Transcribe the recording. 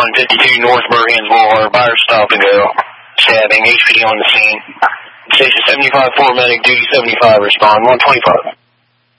152 North Burhans Boulevard, buyer stop and go. Stabbing, HPD on the scene. Station 75 4 medic, duty 75, respond 125.